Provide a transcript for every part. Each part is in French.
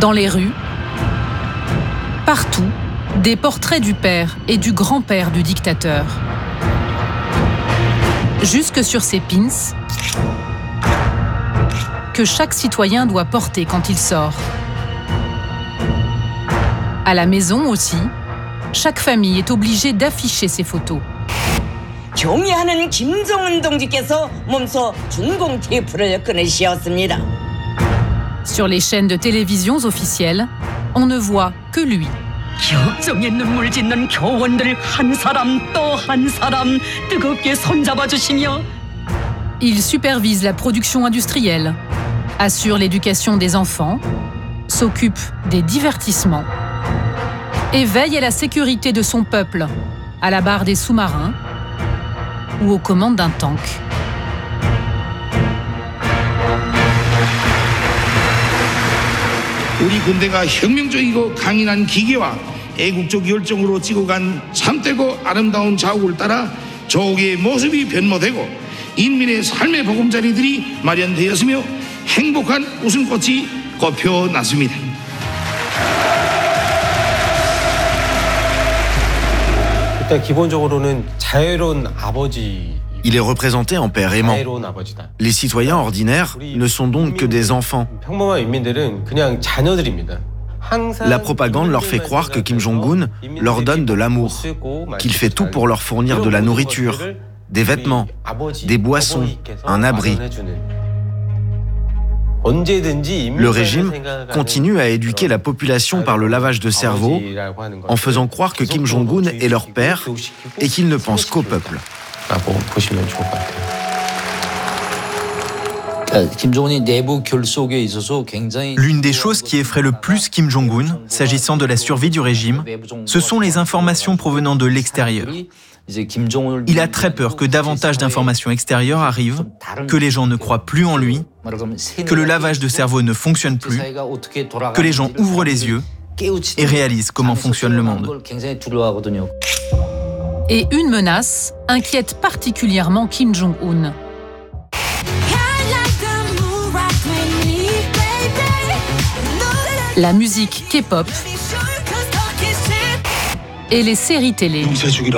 Dans les rues, partout, des portraits du père et du grand-père du dictateur. Jusque sur ces pins que chaque citoyen doit porter quand il sort. À la maison aussi, chaque famille est obligée d'afficher ses photos. 경의하는 김정은 동지께서 몸소 준공 테이프를 꺼내시었습니다. Sur les chaînes de télévisions officielles, on ne voit que lui. 역정의 눈물 짓는 교원들 한 사람 또 한 사람 뜨겁게 손잡아 주시며 Il supervise la production industrielle, assure l'éducation des enfants, s'occupe des divertissements et veille à la sécurité de son peuple, à la barre des sous-marins ou aux commandes d'un tank. 우리 군대가 혁명적이고 강인한 기계와 애국적 열정으로 지고 간 참되고 아름다운 자국을 따라 조국의 모습이 변모되고 인민의 삶의 보금자리들이 마련되었으며 행복한 웃음꽃이 꽃펴났습니다. 일단 기본적으로는 자유로운 아버지. Il est représenté en père aimant. Les citoyens ordinaires ne sont donc que des enfants. La propagande leur fait croire que Kim Jong-un leur donne de l'amour, qu'il fait tout pour leur fournir de la nourriture, des vêtements, des boissons, un abri. Le régime continue à éduquer la population par le lavage de cerveau en faisant croire que Kim Jong-un est leur père et qu'il ne pense qu'au peuple. L'une des choses qui effraie le plus Kim Jong-un, s'agissant de la survie du régime, ce sont les informations provenant de l'extérieur. Il a très peur que davantage d'informations extérieures arrivent, que les gens ne croient plus en lui, que le lavage de cerveau ne fonctionne plus, que les gens ouvrent les yeux et réalisent comment fonctionne le monde. Et une menace inquiète particulièrement Kim Jong-un. La musique K-pop et les séries télé.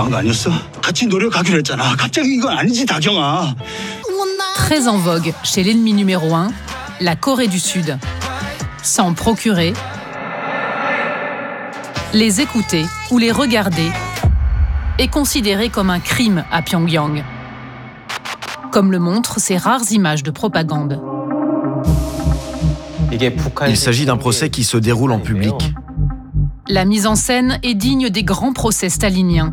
Très en vogue chez l'ennemi numéro 1, la Corée du Sud. S'en procurer, les écouter ou les regarder est considéré comme un crime à Pyongyang, comme le montrent ces rares images de propagande. Il s'agit d'un procès qui se déroule en public. La mise en scène est digne des grands procès staliniens.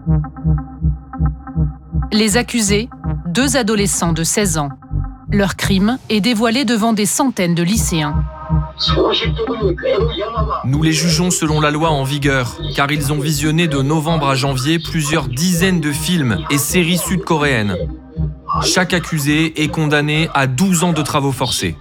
Les accusés, 2 adolescents de 16 ans. Leur crime est dévoilé devant des centaines de lycéens. Nous les jugeons selon la loi en vigueur, car ils ont visionné de novembre à janvier plusieurs dizaines de films et séries sud-coréennes. Chaque accusé est condamné à 12 ans de travaux forcés.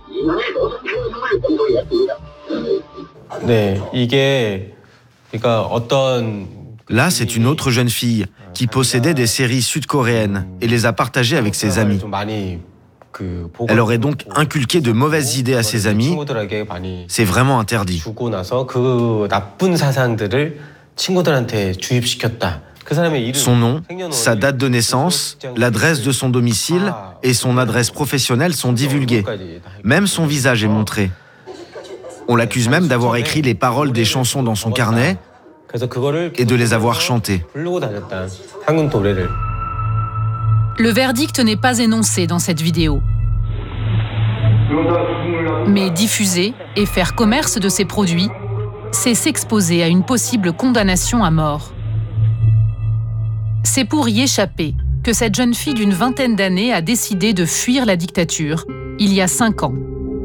Là, c'est une autre jeune fille qui possédait des séries sud-coréennes et les a partagées avec ses amis. Elle aurait donc inculqué de mauvaises idées à ses amis. C'est vraiment interdit. Son nom, sa date de naissance, l'adresse de son domicile et son adresse professionnelle sont divulgués. Même son visage est montré. On l'accuse même d'avoir écrit les paroles des chansons dans son carnet et de les avoir chantées. Le verdict n'est pas énoncé dans cette vidéo. Mais diffuser et faire commerce de ces produits, c'est s'exposer à une possible condamnation à mort. C'est pour y échapper que cette jeune fille d'une vingtaine d'années a décidé de fuir la dictature, il y a 5 ans.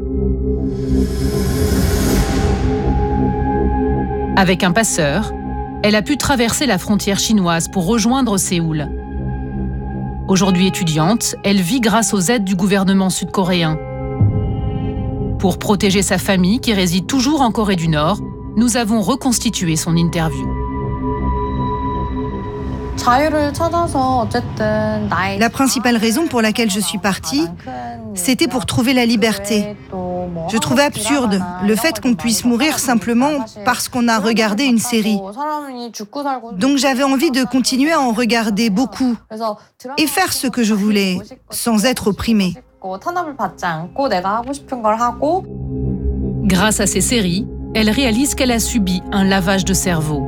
Avec un passeur, elle a pu traverser la frontière chinoise pour rejoindre Séoul. Aujourd'hui étudiante, elle vit grâce aux aides du gouvernement sud-coréen. Pour protéger sa famille qui réside toujours en Corée du Nord, nous avons reconstitué son interview. La principale raison pour laquelle je suis partie, c'était pour trouver la liberté. Je trouvais absurde le fait qu'on puisse mourir simplement parce qu'on a regardé une série. Donc j'avais envie de continuer à en regarder beaucoup et faire ce que je voulais sans être opprimée. Grâce à ces séries, elle réalise qu'elle a subi un lavage de cerveau.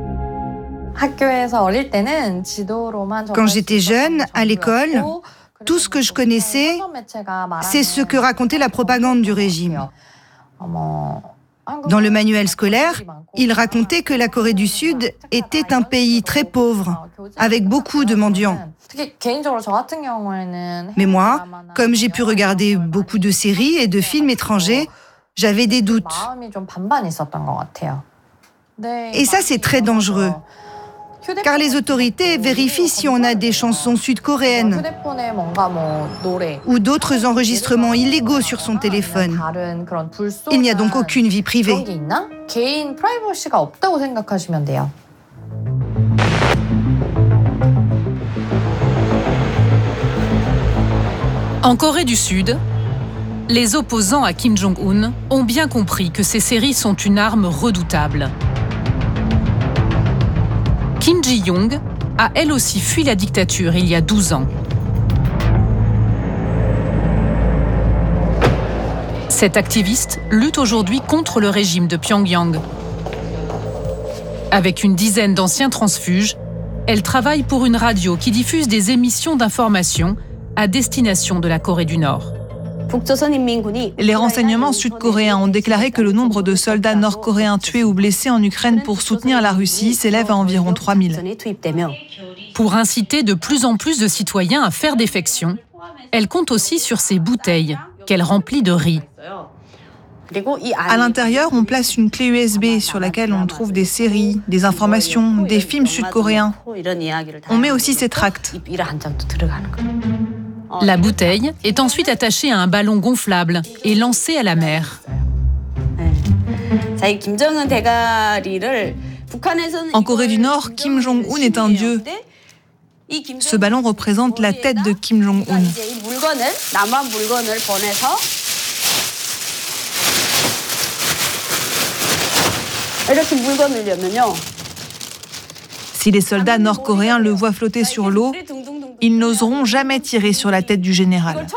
Quand j'étais jeune, à l'école, tout ce que je connaissais, c'est ce que racontait la propagande du régime. Dans le manuel scolaire, il racontait que la Corée du Sud était un pays très pauvre, avec beaucoup de mendiants. Mais moi, comme j'ai pu regarder beaucoup de séries et de films étrangers, j'avais des doutes. Et ça, c'est très dangereux. Car les autorités vérifient si on a des chansons sud-coréennes ou d'autres enregistrements illégaux sur son téléphone. Il n'y a donc aucune vie privée. En Corée du Sud, les opposants à Kim Jong-un ont bien compris que ces séries sont une arme redoutable. Kim Ji-young a elle aussi fui la dictature il y a 12 ans. Cette activiste lutte aujourd'hui contre le régime de Pyongyang. Avec une dizaine d'anciens transfuges, elle travaille pour une radio qui diffuse des émissions d'information à destination de la Corée du Nord. Les renseignements sud-coréens ont déclaré que le nombre de soldats nord-coréens tués ou blessés en Ukraine pour soutenir la Russie s'élève à environ 3000. Pour inciter de plus en plus de citoyens à faire défection, elle compte aussi sur ses bouteilles, qu'elle remplit de riz. À l'intérieur, on place une clé USB sur laquelle on trouve des séries, des informations, des films sud-coréens. On met aussi ses tracts. La bouteille est ensuite attachée à un ballon gonflable et lancée à la mer. En Corée du Nord, Kim Jong-un est un dieu. Ce ballon représente la tête de Kim Jong-un. Si les soldats nord-coréens le voient flotter sur l'eau, ils n'oseront jamais tirer sur la tête du général.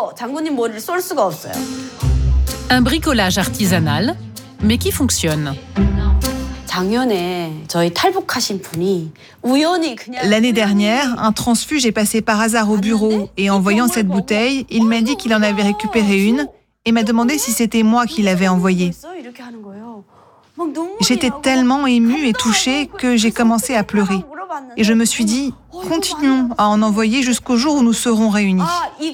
Un bricolage artisanal, mais qui fonctionne. L'année dernière, un transfuge est passé par hasard au bureau et en voyant cette bouteille, il m'a dit qu'il en avait récupéré une et m'a demandé si c'était moi qui l'avais envoyée. J'étais tellement émue et touchée que j'ai commencé à pleurer. Et je me suis dit, continuons à en envoyer jusqu'au jour où nous serons réunis.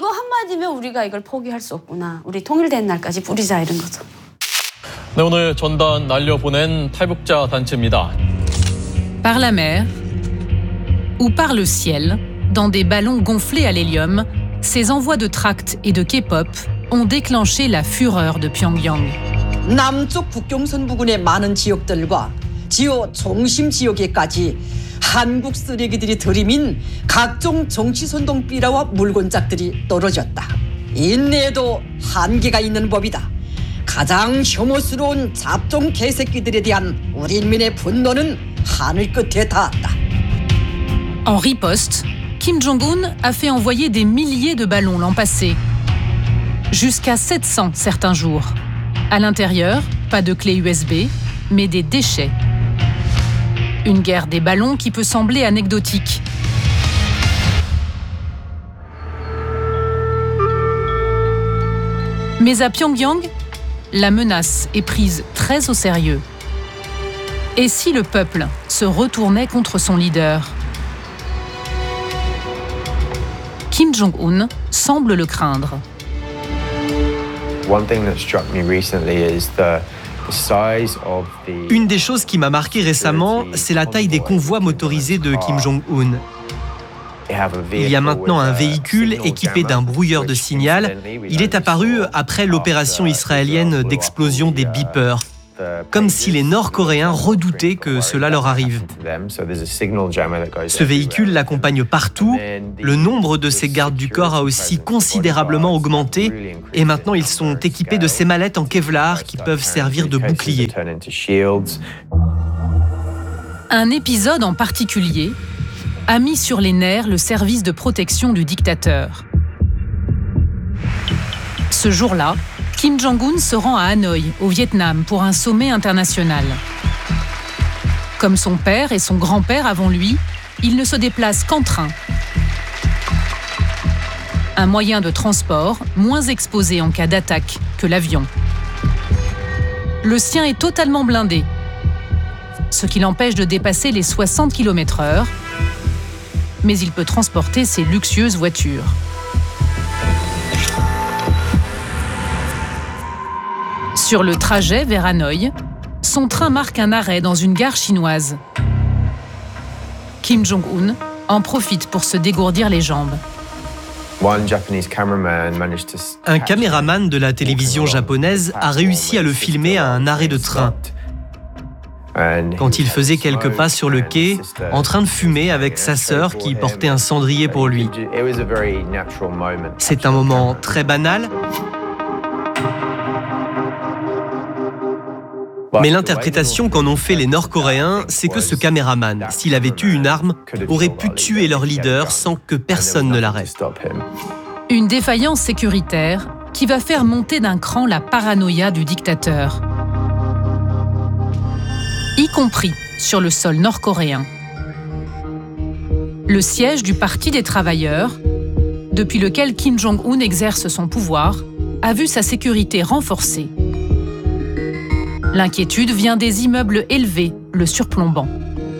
오늘 전단 날려보낸 탈북자 단체입니다. Par la mer ou par le ciel, dans des ballons gonflés à l'hélium, ces envois de tracts et de K-pop ont déclenché la fureur de Pyongyang. 남쪽 국경선 부근의 많은 지역들과 지역 중심 지역에까지 한국 쓰레기들이 들이민 각종 정치선동 삐라와 물건짝들이 떨어졌다. 인내에도 한계가 있는 법이다. 가장 혐오스러운 잡종 개새끼들에 대한 우리 인민의 분노는 하늘 끝에 닿았다. En riposte, Kim Jong-un a fait envoyer des milliers de ballons l'an passé, jusqu'à 700 certains jours. À l'intérieur, pas de clé USB, mais des déchets. Une guerre des ballons qui peut sembler anecdotique. Mais à Pyongyang, la menace est prise très au sérieux. Et si le peuple se retournait contre son leader ? Kim Jong-un semble le craindre. Une des choses qui m'a marqué récemment, c'est la taille des convois motorisés de Kim Jong-un. Il y a maintenant un véhicule équipé d'un brouilleur de signal. Il est apparu après l'opération israélienne d'explosion des beepers. comme si les Nord-Coréens redoutaient que cela leur arrive. Ce véhicule l'accompagne partout. Le nombre de ces gardes du corps a aussi considérablement augmenté et maintenant ils sont équipés de ces mallettes en Kevlar qui peuvent servir de bouclier. Un épisode en particulier a mis sur les nerfs le service de protection du dictateur. Ce jour-là, Kim Jong-un se rend à Hanoï, au Vietnam, pour un sommet international. Comme son père et son grand-père avant lui, il ne se déplace qu'en train. Un moyen de transport moins exposé en cas d'attaque que l'avion. Le sien est totalement blindé, ce qui l'empêche de dépasser les 60 km/h, mais il peut transporter ses luxueuses voitures. Sur le trajet vers Hanoï, son train marque un arrêt dans une gare chinoise. Kim Jong-un en profite pour se dégourdir les jambes. Un caméraman de la télévision japonaise a réussi à le filmer à un arrêt de train. Quand il faisait quelques pas sur le quai, en train de fumer avec sa sœur qui portait un cendrier pour lui. C'est un moment très banal, mais l'interprétation qu'en ont fait les Nord-Coréens, c'est que ce caméraman, s'il avait eu une arme, aurait pu tuer leur leader sans que personne ne l'arrête. Une défaillance sécuritaire qui va faire monter d'un cran la paranoïa du dictateur, y compris sur le sol nord-coréen. Le siège du Parti des travailleurs, depuis lequel Kim Jong-un exerce son pouvoir, a vu sa sécurité renforcée. L'inquiétude vient des immeubles élevés, le surplombant.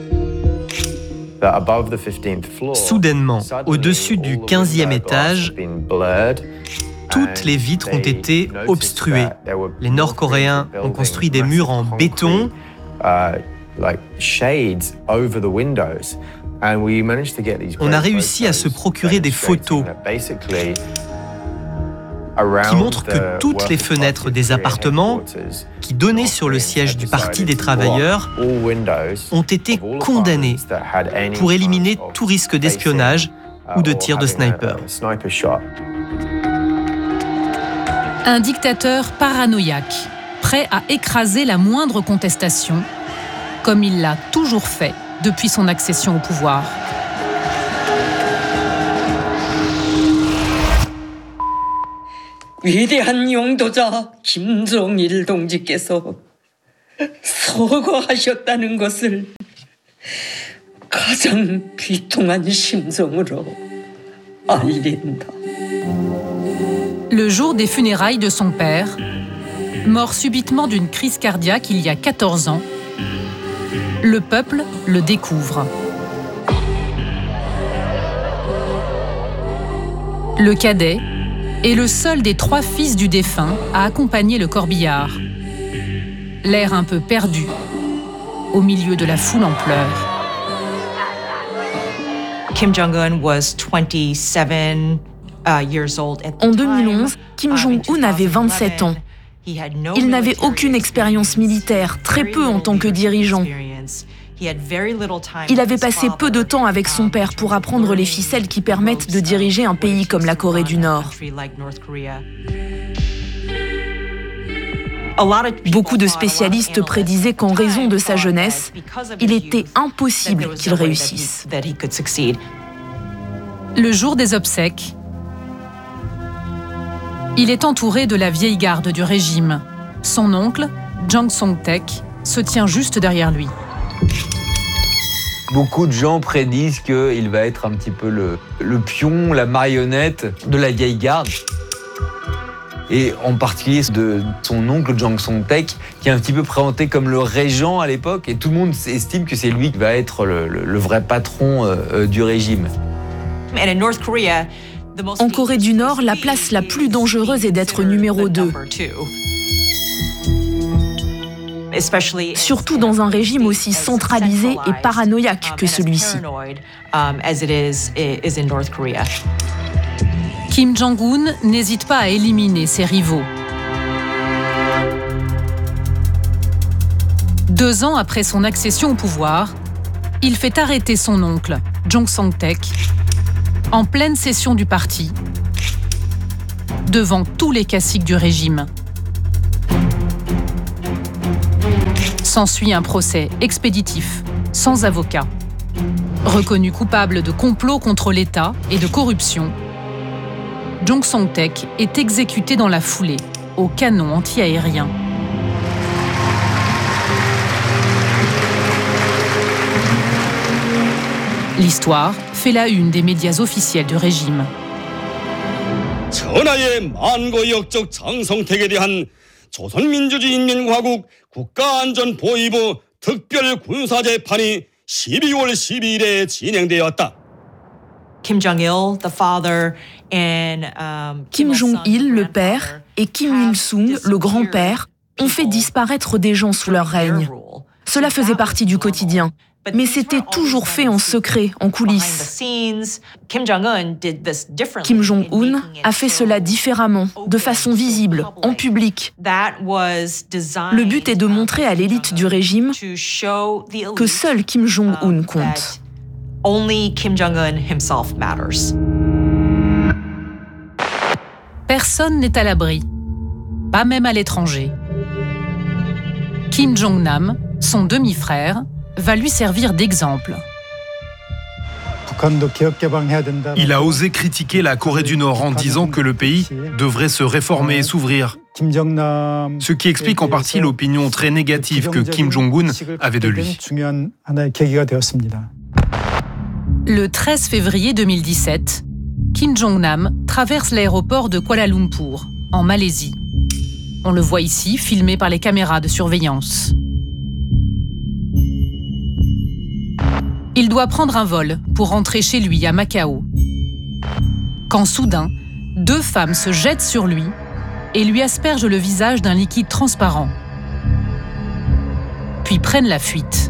Soudainement, au-dessus du 15e étage, toutes les vitres ont été obstruées. Les Nord-Coréens ont construit des murs en béton. On a réussi à se procurer des photos qui montrent que toutes les fenêtres des appartements qui donnaient sur le siège du Parti des travailleurs ont été condamnées pour éliminer tout risque d'espionnage ou de tir de sniper. Un dictateur paranoïaque, prêt à écraser la moindre contestation, comme il l'a toujours fait depuis son accession au pouvoir. 위대한 용도자 김정일 동지께서 서거하셨다는 것을 가장 비통한 심정으로 알린다. Le jour des funérailles de son père, mort subitement d'une crise cardiaque il y a 14 ans, le peuple le découvre. Le cadet est le seul des 3 fils du défunt à accompagner le corbillard. L'air un peu perdu, au milieu de la foule en pleurs. Kim Jong-un was 27 years old at the time. En 2011, Kim Jong-un avait 27 ans. Il n'avait aucune expérience militaire, très peu en tant que dirigeant. Il avait passé peu de temps avec son père pour apprendre les ficelles qui permettent de diriger un pays comme la Corée du Nord. Beaucoup de spécialistes prédisaient qu'en raison de sa jeunesse, il était impossible qu'il réussisse. Le jour des obsèques, il est entouré de la vieille garde du régime. Son oncle, Jang Song-taek, se tient juste derrière lui. Beaucoup de gens prédisent qu'il va être un petit peu le pion, la marionnette de la vieille garde. Et en particulier de son oncle Jang Song-taek, qui est un petit peu présenté comme le régent à l'époque. Et tout le monde estime que c'est lui qui va être le vrai patron du régime. En Corée du Nord, la place la plus dangereuse est d'être numéro 2. Surtout dans un régime aussi centralisé et paranoïaque que celui-ci. Kim Jong-un n'hésite pas à éliminer ses rivaux. 2 ans après son accession au pouvoir, il fait arrêter son oncle, Jong Song-taek, en pleine session du parti, devant tous les caciques du régime. S'ensuit un procès expéditif, sans avocat. Reconnu coupable de complot contre l'État et de corruption, Jong Song-taek est exécuté dans la foulée, au canon anti-aérien. L'histoire fait la une des médias officiels du régime. 전하의 만고역적 장성택에 대한 조선민주주의인민공화국 국가안전보위부 특별군사재판이 12월 12일에 진행되었다. Kim Jong-il, the father, and Kim Jong-il, le père, et Kim Il-sung, le grand-père, ont fait disparaître des gens sous leur règne. Cela faisait partie du quotidien. Mais c'était toujours fait en secret, en coulisses. Kim Jong-un a fait cela différemment, de façon visible, en public. Le but est de montrer à l'élite du régime que seul Kim Jong-un compte. Personne n'est à l'abri, pas même à l'étranger. Kim Jong-nam, son demi-frère, va lui servir d'exemple. Il a osé critiquer la Corée du Nord en disant que le pays devrait se réformer et s'ouvrir. Ce qui explique en partie l'opinion très négative que Kim Jong-un avait de lui. Le 13 février 2017, Kim Jong-nam traverse l'aéroport de Kuala Lumpur, en Malaisie. On le voit ici, filmé par les caméras de surveillance. Il doit prendre un vol pour rentrer chez lui à Macao. Quand soudain, 2 femmes se jettent sur lui et lui aspergent le visage d'un liquide transparent. Puis prennent la fuite.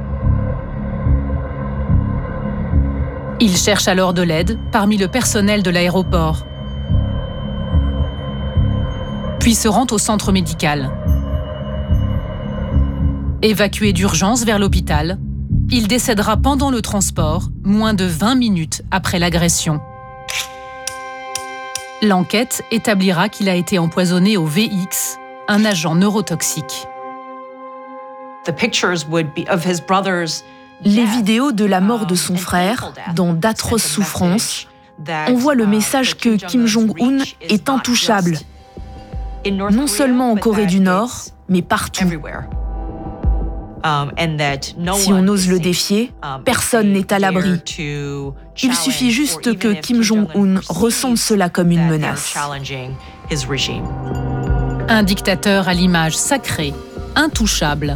Il cherche alors de l'aide parmi le personnel de l'aéroport. Puis se rend au centre médical. Évacué d'urgence vers l'hôpital, il décédera pendant le transport, moins de 20 minutes après l'agression. L'enquête établira qu'il a été empoisonné au VX, un agent neurotoxique. Les vidéos de la mort de son frère, dans d'atroces souffrances, envoient le message que Kim Jong-un est intouchable, non seulement en Corée du Nord, mais partout. Si on ose le défier, personne n'est à l'abri. Il suffit juste que Kim Jong-un ressente cela comme une menace. Un dictateur à l'image sacrée, intouchable.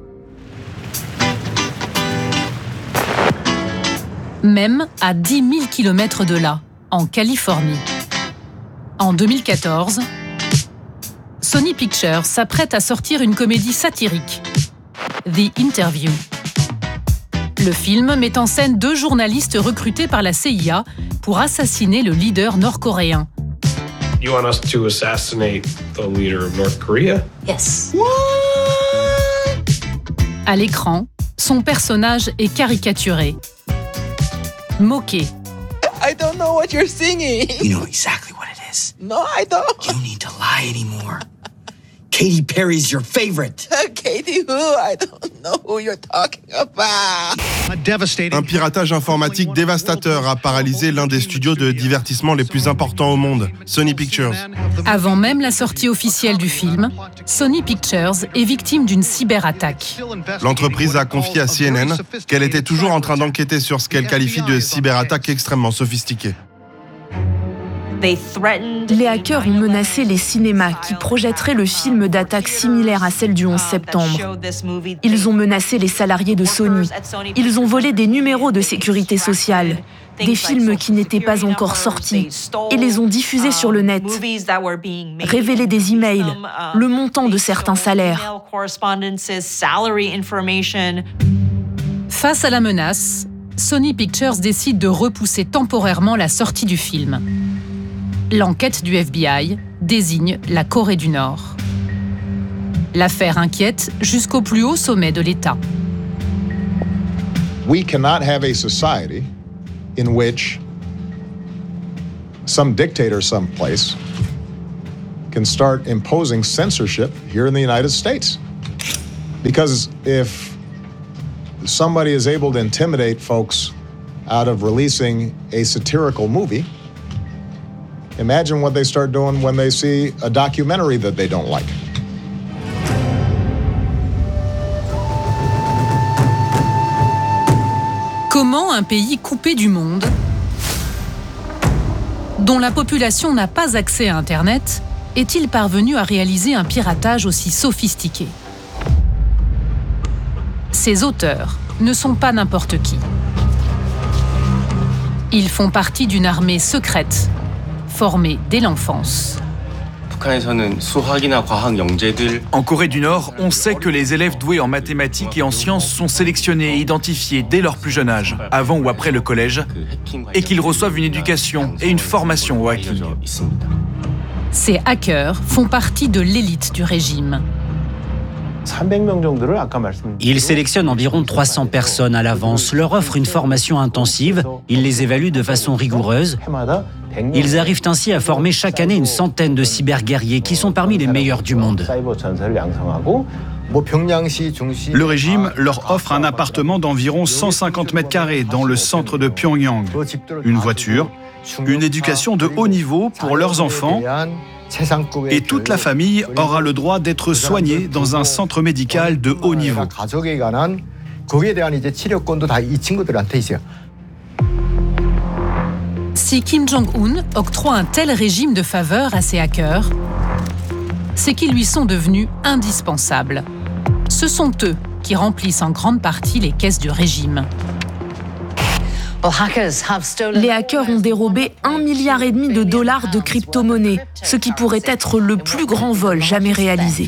Même à 10 000 km de là, en Californie. En 2014, Sony Pictures s'apprête à sortir une comédie satirique, The Interview. Le film met en scène 2 journalistes recrutés par la CIA pour assassiner le leader nord-coréen. You want us to assassinate the leader of North Korea? Yes. À l'écran, son personnage est caricaturé, moqué. I don't know what you're singing. You know exactly what it is. No, I don't. You need to lie anymore. Katy Perry's your favorite. Katy who? I don't know who you're talking about. Un piratage informatique dévastateur a paralysé l'un des studios de divertissement les plus importants au monde, Sony Pictures. Avant même la sortie officielle du film, Sony Pictures est victime d'une cyberattaque. L'entreprise a confié à CNN qu'elle était toujours en train d'enquêter sur ce qu'elle qualifie de cyberattaque extrêmement sophistiquée. Les hackers ont menacé les cinémas qui projetteraient le film d'attaque similaire à celle du 11 septembre. Ils ont menacé les salariés de Sony. Ils ont volé des numéros de sécurité sociale, des films qui n'étaient pas encore sortis, et les ont diffusés sur le net. Révélé des emails, le montant de certains salaires. Face à la menace, Sony Pictures décide de repousser temporairement la sortie du film. L'enquête du FBI désigne la Corée du Nord. L'affaire inquiète jusqu'au plus haut sommet de l'État. We cannot have a society in which some dictator someplace can start imposing censorship here in the United States. Because if somebody is able to intimidate folks out of releasing a satirical movie, imagine what they start doing when they see a documentary that they don't like. Comment un pays coupé du monde, dont la population n'a pas accès à Internet, est-il parvenu à réaliser un piratage aussi sophistiqué? Ces auteurs ne sont pas n'importe qui. Ils font partie d'une armée secrète, formée dès l'enfance. En Corée du Nord, on sait que les élèves doués en mathématiques et en sciences sont sélectionnés et identifiés dès leur plus jeune âge, avant ou après le collège, et qu'ils reçoivent une éducation et une formation au hacking. Ces hackers font partie de l'élite du régime. Ils sélectionnent environ 300 personnes à l'avance, leur offrent une formation intensive, ils les évaluent de façon rigoureuse. Ils arrivent ainsi à former chaque année une centaine de cyberguerriers qui sont parmi les meilleurs du monde. Le régime leur offre un appartement d'environ 150 mètres carrés dans le centre de Pyongyang, une voiture, une éducation de haut niveau pour leurs enfants, et toute la famille aura le droit d'être soignée dans un centre médical de haut niveau. Si Kim Jong-un octroie un tel régime de faveur à ses hackers, c'est qu'ils lui sont devenus indispensables. Ce sont eux qui remplissent en grande partie les caisses du régime. Les hackers ont dérobé 1,5 milliard de crypto-monnaies, ce qui pourrait être le plus grand vol jamais réalisé.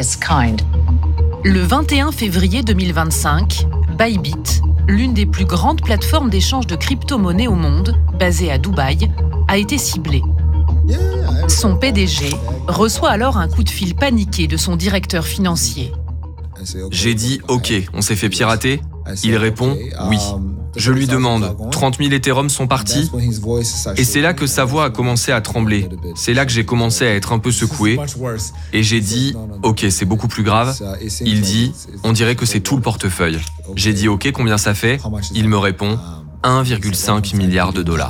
Le 21 février 2025, Bybit, l'une des plus grandes plateformes d'échange de crypto-monnaies au monde, basée à Dubaï, a été ciblée. Son PDG reçoit alors un coup de fil paniqué de son directeur financier. J'ai dit « Ok, on s'est fait pirater ?» Il répond « Oui ». Je lui demande « 30 000 Ethereum sont partis ?» Et c'est là que sa voix a commencé à trembler. C'est là que j'ai commencé à être un peu secoué. Et j'ai dit « Ok, c'est beaucoup plus grave ». Il dit « On dirait que c'est tout le portefeuille ». J'ai dit « Ok, combien ça fait ?» Il me répond « 1,5 milliard de dollars ».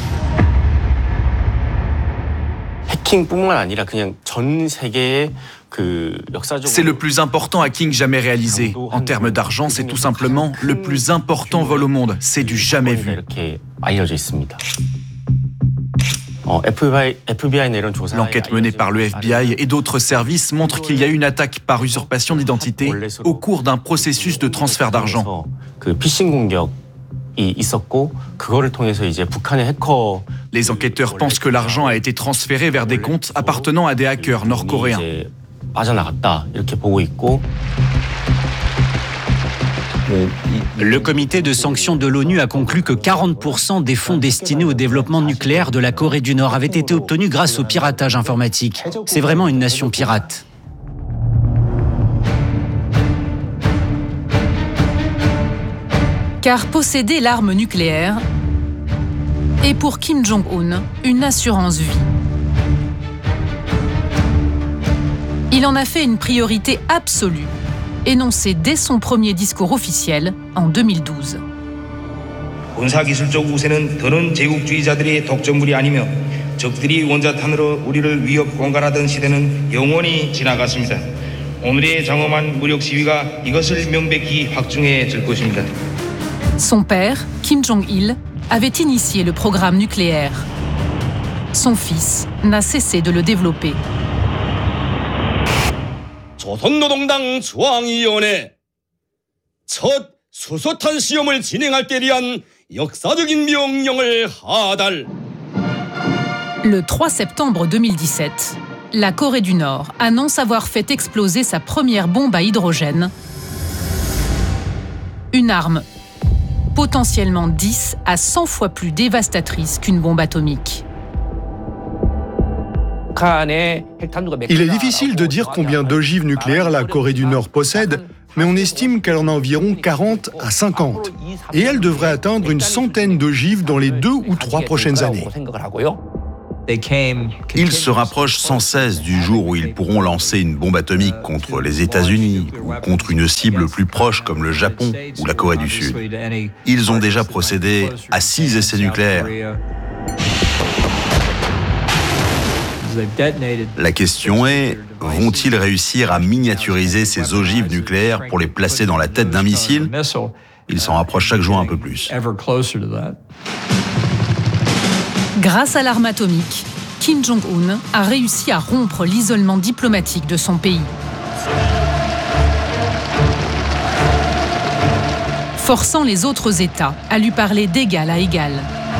C'est le plus important hacking jamais réalisé. En termes d'argent, c'est tout simplement le plus important vol au monde. C'est du jamais vu. L'enquête menée par le FBI et d'autres services montre qu'il y a eu une attaque par usurpation d'identité au cours d'un processus de transfert d'argent. Les enquêteurs pensent que l'argent a été transféré vers des comptes appartenant à des hackers nord-coréens. Le comité de sanctions de l'ONU a conclu que 40% des fonds destinés au développement nucléaire de la Corée du Nord avaient été obtenus grâce au piratage informatique. C'est vraiment une nation pirate. Car posséder l'arme nucléaire est pour Kim Jong-un une assurance vie. Il en a fait une priorité absolue, énoncée dès son premier discours officiel en 2012. 군사기술적 우세는 더는 제국주의자들의 독점물이 아니며 적들이 원자탄으로 우리를 위협 공갈하던 시대는 영원히 지나갔습니다. 오늘의 장엄한 무력 시위가 이것을 명백히 확증해 줄 것입니다. Son père, Kim Jong-il, avait initié le programme nucléaire. Son fils n'a cessé de le développer. 조선노동당 중앙위원회 첫 수소탄 시험을 진행할 때 대한 역사적인 명령을 하달. Le 3 septembre 2017, la Corée du Nord annonce avoir fait exploser sa première bombe à hydrogène, une arme potentiellement 10 à 100 fois plus dévastatrice qu'une bombe atomique. Il est difficile de dire combien d'ogives nucléaires la Corée du Nord possède, mais on estime qu'elle en a environ 40 à 50. Et elle devrait atteindre une centaine d'ogives dans les 2 ou 3 prochaines années. Ils se rapprochent sans cesse du jour où ils pourront lancer une bombe atomique contre les États-Unis ou contre une cible plus proche comme le Japon ou la Corée du Sud. Ils ont déjà procédé à 6 essais nucléaires. La question est, vont-ils réussir à miniaturiser ces ogives nucléaires pour les placer dans la tête d'un missile ? Ils s'en rapprochent chaque jour un peu plus. Grâce à l'arme atomique, Kim Jong-un a réussi à rompre l'isolement diplomatique de son pays. Forçant les autres États à lui parler d'égal à égal.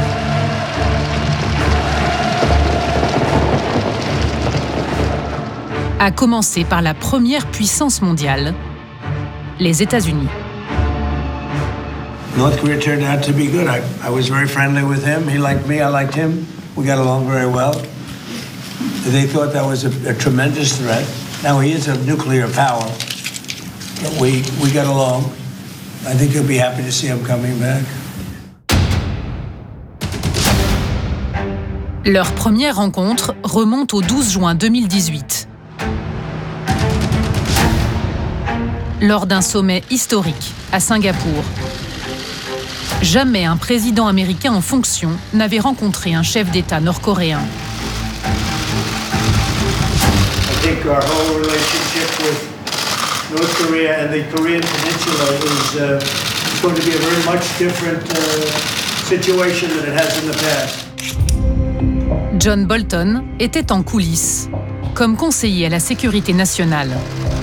À commencer par la première puissance mondiale, les États-Unis. North Korea turned out to be good. I was very friendly with him. He liked me. I liked him. We got along very well. They thought that was a tremendous threat. Now he is a nuclear power. But we got along. I think you'll be happy to see him coming back. Leur première rencontre remonte au 12 juin 2018. Lors d'un sommet historique à Singapour. Jamais un président américain en fonction n'avait rencontré un chef d'État nord-coréen. I think our whole relationship with North Korea and the Korean Peninsula is going to be a very much different situation than it has in the past. John Bolton était en coulisses, comme conseiller à la sécurité nationale.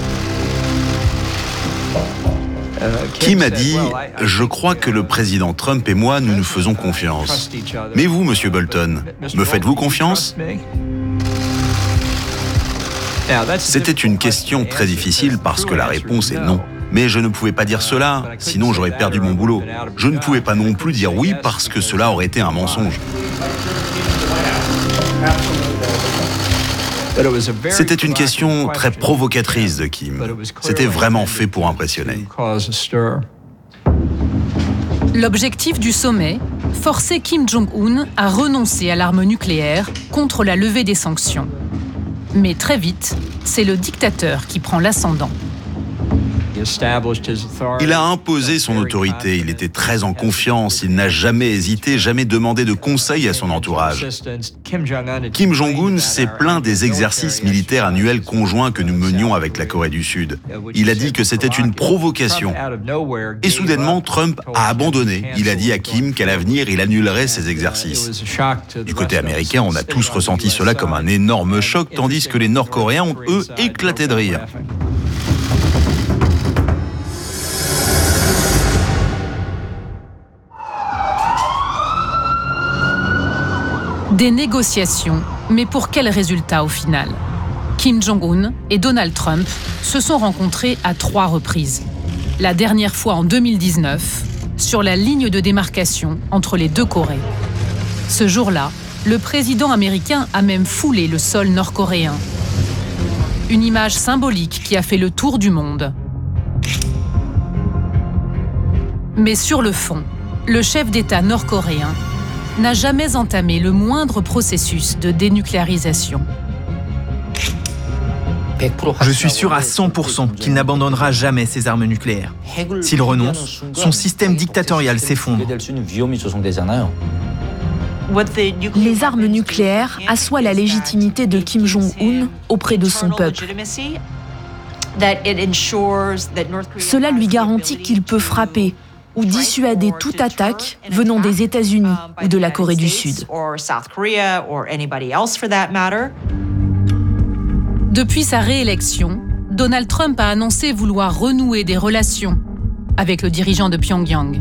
Kim a dit « Je crois que le président Trump et moi, nous nous faisons confiance. Mais vous, monsieur Bolton, me faites-vous confiance ?» C'était une question très difficile parce que la réponse est non. Mais je ne pouvais pas dire cela, sinon j'aurais perdu mon boulot. Je ne pouvais pas non plus dire oui parce que cela aurait été un mensonge. C'était une question très provocatrice de Kim. C'était vraiment fait pour impressionner. L'objectif du sommet, forcer Kim Jong-un à renoncer à l'arme nucléaire contre la levée des sanctions. Mais très vite, c'est le dictateur qui prend l'ascendant. Il a imposé son autorité, il était très en confiance, il n'a jamais hésité, jamais demandé de conseils à son entourage. Kim Jong-un s'est plaint des exercices militaires annuels conjoints que nous menions avec la Corée du Sud. Il a dit que c'était une provocation. Et soudainement, Trump a abandonné. Il a dit à Kim qu'à l'avenir, il annulerait ces exercices. Du côté américain, on a tous ressenti cela comme un énorme choc, tandis que les Nord-Coréens ont, eux, éclaté de rire. Des négociations, mais pour quel résultat au final ? Kim Jong-un et Donald Trump se sont rencontrés à 3 reprises. La dernière fois en 2019, sur la ligne de démarcation entre les 2 Corées. Ce jour-là, le président américain a même foulé le sol nord-coréen. Une image symbolique qui a fait le tour du monde. Mais sur le fond, le chef d'État nord-coréen n'a jamais entamé le moindre processus de dénucléarisation. Je suis sûr à 100% qu'il n'abandonnera jamais ses armes nucléaires. S'il renonce, son système dictatorial s'effondre. Les armes nucléaires assoient la légitimité de Kim Jong-un auprès de son peuple. Cela lui garantit qu'il peut frapper ou dissuader toute attaque venant des États-Unis ou de la Corée du Sud. Depuis sa réélection, Donald Trump a annoncé vouloir renouer des relations avec le dirigeant de Pyongyang.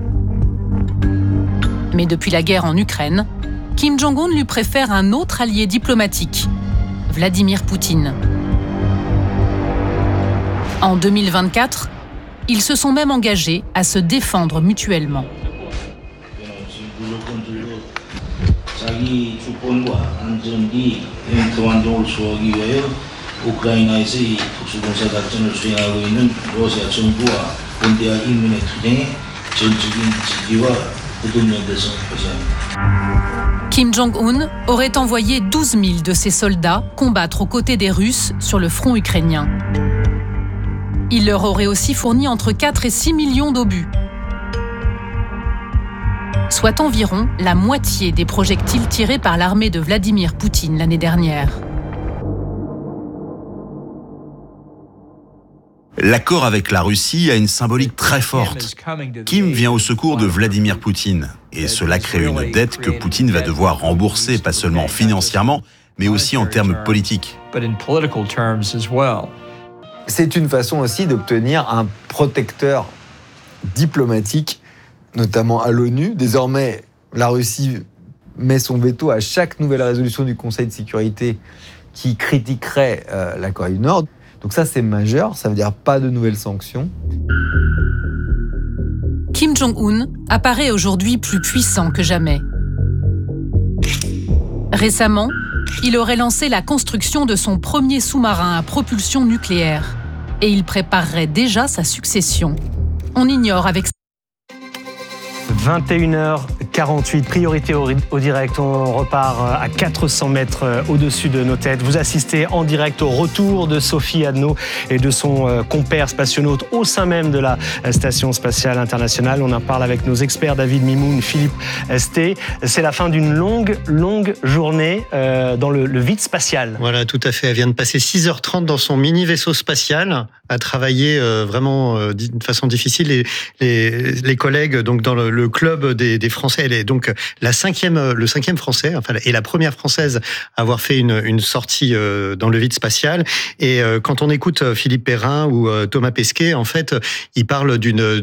Mais depuis la guerre en Ukraine, Kim Jong-un lui préfère un autre allié diplomatique, Vladimir Poutine. En 2024, ils se sont même engagés à se défendre mutuellement. 이 주권과 안전이 완전을 수호하기 위하여 우크라이나에서의 특수군사 작전을 수행하고 있는 러시아 정부와 본대와 인민의 투쟁에 전적인 지지와 굳은 연대성을 표시합니다. Kim Jong-un aurait envoyé 12 000 de ses soldats combattre aux côtés des Russes sur le front ukrainien. Il leur aurait aussi fourni entre 4 et 6 millions d'obus, soit environ la moitié des projectiles tirés par l'armée de Vladimir Poutine l'année dernière. L'accord avec la Russie a une symbolique très forte. Kim vient au secours de Vladimir Poutine. Et cela crée une dette que Poutine va devoir rembourser, pas seulement financièrement, mais aussi en termes politiques. C'est une façon aussi d'obtenir un protecteur diplomatique, notamment à l'ONU. Désormais, la Russie met son veto à chaque nouvelle résolution du Conseil de sécurité qui critiquerait la Corée du Nord. Donc ça, c'est majeur, ça veut dire pas de nouvelles sanctions. Kim Jong-un apparaît aujourd'hui plus puissant que jamais. Récemment, il aurait lancé la construction de son premier sous-marin à propulsion nucléaire et il préparerait déjà sa succession. On ignore avec 21h48, priorité au direct. On repart à 400 mètres au-dessus de nos têtes. Vous assistez en direct au retour de Sophie Adno et de son compère spationaute au sein même de la Station spatiale internationale. On en parle avec nos experts David Mimoun, Philippe Esté. C'est la fin d'une longue journée dans le vide spatial. Voilà, tout à fait. Elle vient de passer 6h30 dans son mini vaisseau spatial, à travailler vraiment de façon difficile. Les collègues donc dans le club des Français, elle est donc le cinquième Français, enfin, et la première Française à avoir fait une sortie dans le vide spatial. Et quand on écoute Philippe Perrin ou Thomas Pesquet, en fait, ils parlent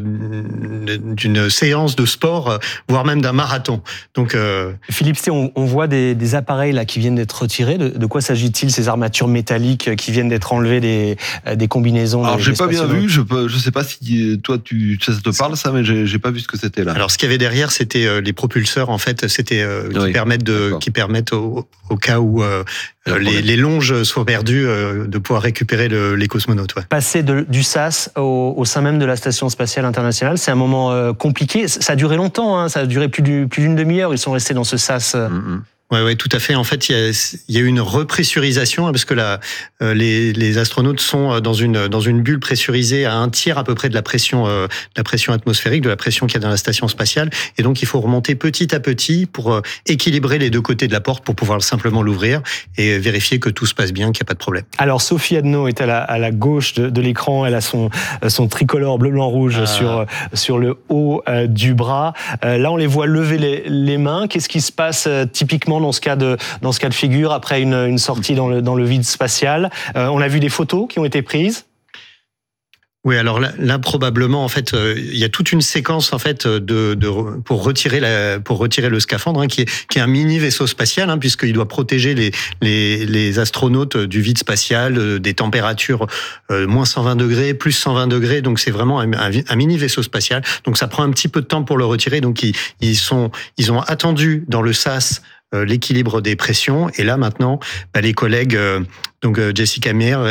d'une séance de sport, voire même d'un marathon. Donc, Philippe, on voit des appareils là qui viennent d'être retirés. De quoi s'agit-il, ces armatures métalliques qui viennent d'être enlevées des combinaisons? Alors, j'ai pas bien vu. Je sais pas si toi ça te parle ça, mais j'ai pas vu ce que c'était là. Alors, ce qu'il y avait derrière, c'était les propulseurs. En fait, c'était qui permettent au cas où les longes soient perdues, de pouvoir récupérer les cosmonautes. Ouais. Passer du SAS au sein même de la Station spatiale internationale, c'est un moment compliqué. Ça a duré longtemps. Hein, ça a duré plus d'une demi-heure. Ils sont restés dans ce SAS. Ouais, tout à fait. En fait, il y a eu une repressurisation parce que les astronautes sont dans une bulle pressurisée à un tiers à peu près de la pression atmosphérique, de la pression qu'il y a dans la station spatiale. Et donc, il faut remonter petit à petit pour équilibrer les deux côtés de la porte pour pouvoir simplement l'ouvrir et vérifier que tout se passe bien, qu'il n'y a pas de problème. Alors, Sophie Adno est à la gauche de l'écran. Elle a son tricolore bleu, blanc, rouge sur le haut du bras. Là, on les voit lever les mains. Qu'est-ce qui se passe typiquement dans ce cas de figure après une sortie dans le vide spatial? On a vu des photos qui ont été prises. Oui, alors là probablement en fait il y a toute une séquence en fait pour retirer le scaphandre qui est un mini vaisseau spatial puisqu'il doit protéger les astronautes du vide spatial, des températures moins 120 degrés, plus 120 degrés, donc c'est vraiment un mini vaisseau spatial. Donc ça prend un petit peu de temps pour le retirer. Donc ils ont attendu dans le SAS l'équilibre des pressions et là maintenant les collègues donc Jessica Meir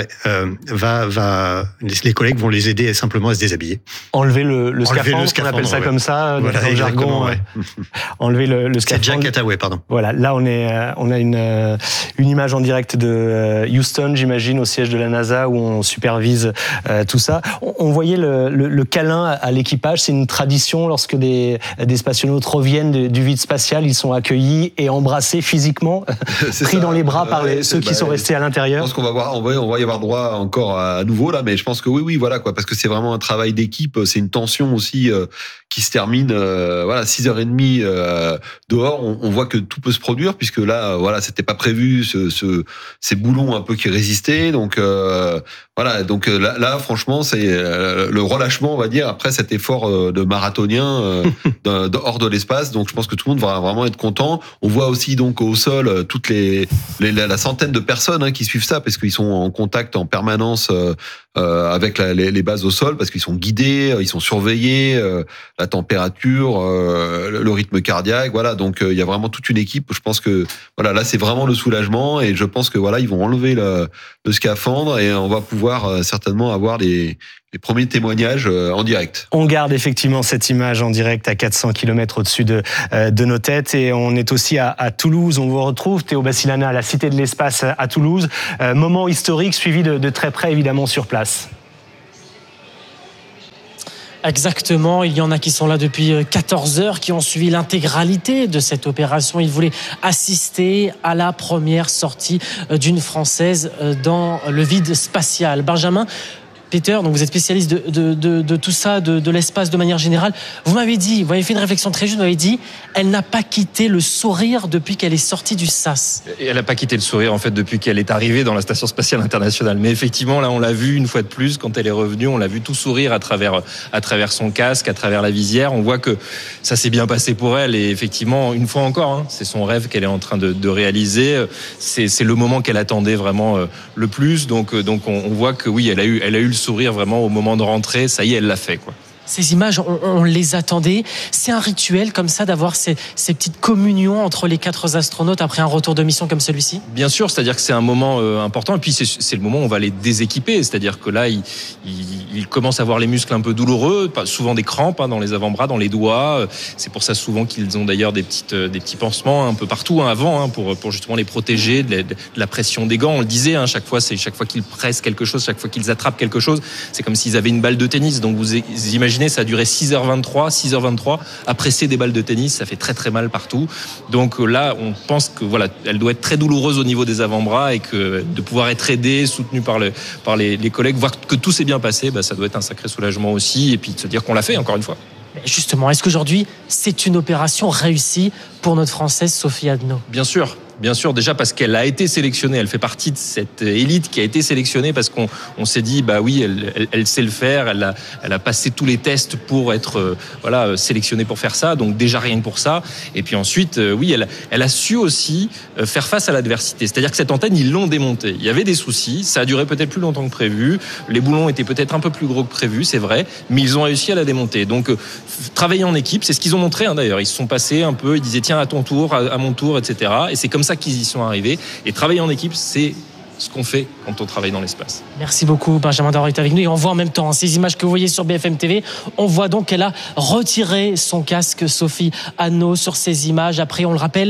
les collègues vont les aider simplement à se déshabiller. Enlever le scaphandre, on appelle ça comme ça dans le jargon. Ouais. Enlever le scaphandre. C'est Jack Hathaway, pardon. Voilà, là on a une image en direct de Houston, j'imagine, au siège de la NASA où on supervise tout ça. On voyait le câlin à l'équipage, c'est une tradition lorsque des spationautes reviennent du vide spatial, ils sont accueillis et embrassés physiquement, pris dans les bras par ceux qui sont restés à l'intérieur. Je pense qu'on va y avoir droit encore à nouveau là, mais je pense que oui, voilà quoi, parce que c'est vraiment un travail d'équipe, c'est une tension aussi qui se termine 6h30 dehors. On voit que tout peut se produire puisque là, c'était pas prévu ces boulons un peu qui résistaient, donc donc là franchement c'est le relâchement, on va dire, après cet effort de marathonien hors de l'espace. Donc je pense que tout le monde va vraiment être content. On voit aussi donc au sol toutes la centaine de personnes qui suivent ça parce qu'ils sont en contact en permanence avec les bases au sol, parce qu'ils sont guidés, ils sont surveillés, la température, le rythme cardiaque, voilà. Donc il y a vraiment toute une équipe. Je pense que voilà, là c'est vraiment le soulagement, et je pense que voilà, ils vont enlever le scaphandre et on va pouvoir certainement avoir les premiers témoignages en direct. On garde effectivement cette image en direct à 400 km au-dessus de nos têtes, et on est aussi à Toulouse. On vous retrouve, Théo Bassilana, à la Cité de l'Espace à Toulouse. Moment historique suivi de très près évidemment sur place. Exactement, il y en a qui sont là depuis 14 heures, qui ont suivi l'intégralité de cette opération. Ils voulaient assister à la première sortie d'une Française dans le vide spatial. Benjamin, Peter, donc vous êtes spécialiste de tout ça, de l'espace de manière générale. Vous m'avez fait une réflexion très juste, vous m'avez dit, elle n'a pas quitté le sourire depuis qu'elle est sortie du SAS. Elle n'a pas quitté le sourire, en fait, depuis qu'elle est arrivée dans la Station Spatiale Internationale. Mais effectivement, là, on l'a vu une fois de plus, quand elle est revenue, on l'a vu tout sourire à travers son casque, à travers la visière. On voit que ça s'est bien passé pour elle, et effectivement, une fois encore, c'est son rêve qu'elle est en train de réaliser. C'est le moment qu'elle attendait vraiment le plus. Donc on voit que oui, elle a eu le sourire vraiment au moment de rentrer. Ça y est, elle l'a fait, quoi. Ces images, on les attendait. C'est un rituel comme ça d'avoir ces petites communions entre les 4 astronautes après un retour de mission comme celui-ci ? Bien sûr, c'est-à-dire que c'est un moment important, et puis c'est le moment où on va les déséquiper. C'est-à-dire que là, ils commencent à avoir les muscles un peu douloureux, souvent des crampes dans les avant-bras, dans les doigts. C'est pour ça souvent qu'ils ont d'ailleurs des petits pansements un peu partout avant, pour justement les protéger de la pression des gants. On le disait, chaque fois qu'ils pressent quelque chose, chaque fois qu'ils attrapent quelque chose, c'est comme s'ils avaient une balle de tennis. Donc vous imaginez, ça a duré 6h23 à presser des balles de tennis, ça fait très très mal partout. Donc là, on pense que voilà, elle doit être très douloureuse au niveau des avant-bras, et que de pouvoir être aidée, soutenue par les collègues, voir que tout s'est bien passé, ça doit être un sacré soulagement aussi, et puis de se dire qu'on l'a fait encore une fois. Justement, est-ce qu'aujourd'hui, c'est une opération réussie pour notre Française Sophie Adno ? Bien sûr, déjà parce qu'elle a été sélectionnée, elle fait partie de cette élite qui a été sélectionnée, parce qu'on s'est dit, oui, elle sait le faire, elle a passé tous les tests pour être sélectionnée pour faire ça, donc déjà rien que pour ça. Et puis ensuite, oui, elle a su aussi faire face à l'adversité. C'est-à-dire que cette antenne, ils l'ont démontée. Il y avait des soucis, ça a duré peut-être plus longtemps que prévu, les boulons étaient peut-être un peu plus gros que prévu, c'est vrai, mais ils ont réussi à la démonter. Donc travailler en équipe, c'est ce qu'ils ont montré d'ailleurs. Ils se sont passés un peu, ils disaient tiens, à ton tour, à mon tour, etc. Et c'est comme ça qu'ils y sont arrivés. Et travailler en équipe, c'est ce qu'on fait quand on travaille dans l'espace. Merci beaucoup, Benjamin, d'avoir été avec nous. Et on voit en même temps ces images que vous voyez sur BFM TV. On voit donc qu'elle a retiré son casque, Sophie Adno, sur ces images. Après, on le rappelle,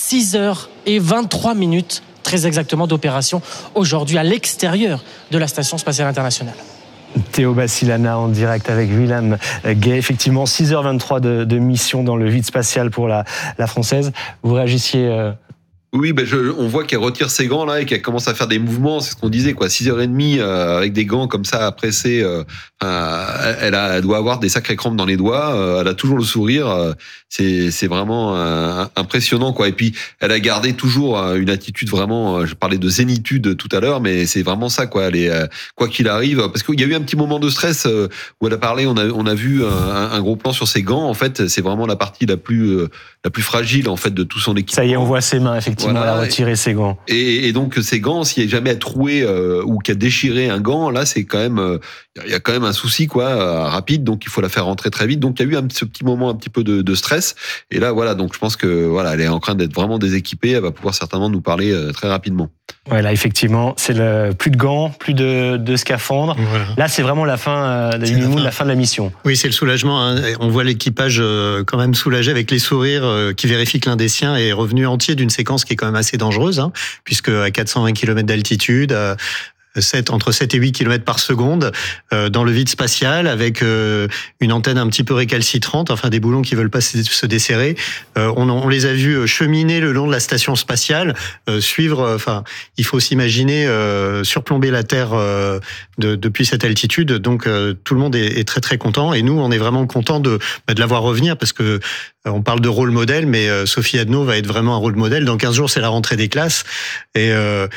6h23, très exactement, d'opération aujourd'hui à l'extérieur de la Station Spatiale Internationale. Théo Bassilana en direct avec William Gay. Effectivement, 6h23 de mission dans le vide spatial pour la Française. Vous réagissiez Oui, on voit qu'elle retire ses gants là et qu'elle commence à faire des mouvements. C'est ce qu'on disait, 6h30 avec des gants comme ça à presser. Elle doit avoir des sacrées crampes dans les doigts. Elle a toujours le sourire. C'est vraiment impressionnant, quoi. Et puis elle a gardé toujours une attitude vraiment. Je parlais de zénitude tout à l'heure, mais c'est vraiment ça, quoi. Elle est quoi qu'il arrive, parce qu'il y a eu un petit moment de stress où elle a parlé. On a vu un gros plan sur ses gants. En fait, c'est vraiment la partie la plus fragile en fait de tout son équipement. Ça y est, on voit ses mains effectivement. Elle a retiré ses gants. Et donc ces gants, s'il y a jamais à trouer ou qu'à déchirer un gant, là c'est quand même, il y a quand même un souci, quoi, rapide. Donc il faut la faire rentrer très vite. Donc il y a eu ce petit moment un petit peu de stress. Et là voilà, donc je pense que voilà, elle est en train d'être vraiment déséquipée. Elle va pouvoir certainement nous parler très rapidement. Voilà, effectivement, c'est plus de gants, plus de scaphandres. Voilà. Là, c'est vraiment la fin la fin de la mission. Oui, c'est le soulagement. On voit l'équipage quand même soulagé avec les sourires qui vérifient que l'un des siens est revenu entier d'une séquence qui est quand même assez dangereuse, puisque à 420 km d'altitude, entre 7 et 8 km par seconde, dans le vide spatial, avec une antenne un petit peu récalcitrante, enfin des boulons qui veulent pas se desserrer. On les a vus cheminer le long de la station spatiale, suivre. Enfin, il faut s'imaginer surplomber la Terre depuis cette altitude. Donc tout le monde est très très content, et nous on est vraiment content de la voir revenir, parce que on parle de rôle modèle, mais Sophie Adno va être vraiment un rôle modèle. Dans 15 jours, c'est la rentrée des classes, et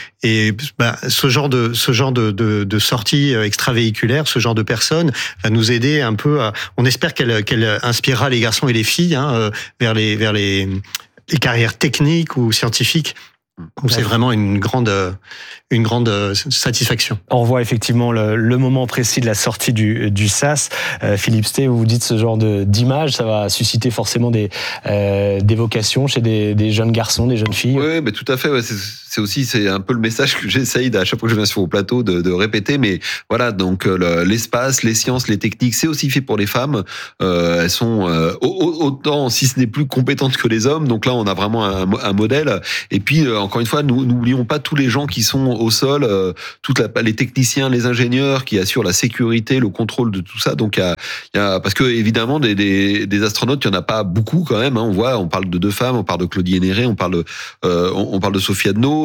ce genre de sortie extravéhiculaire, ce genre de personne va nous aider un peu on espère qu'elle inspirera les garçons et les filles vers les carrières techniques ou scientifiques Donc c'est vraiment une grande satisfaction. On voit effectivement le moment précis de la sortie du SAS. Philippe Stey, vous dites ce genre d'image, ça va susciter forcément des vocations chez des jeunes garçons, des jeunes filles. Oui, mais tout à fait. Ouais. C'est un peu le message que j'essaye à chaque fois que je viens sur vos plateaux de répéter. Mais voilà, donc l'espace, les sciences, les techniques, c'est aussi fait pour les femmes. Elles sont autant, si ce n'est plus compétentes que les hommes. Donc là, on a vraiment un modèle. Et puis, encore une fois, nous n'oublions pas tous les gens qui sont au sol, les techniciens, les ingénieurs qui assurent la sécurité, le contrôle de tout ça. Donc, il y a parce que évidemment, des astronautes, il y en a pas beaucoup quand même. Hein. On parle de 2 femmes, on parle de Claudie Hénéré, on parle de Sophie Adno.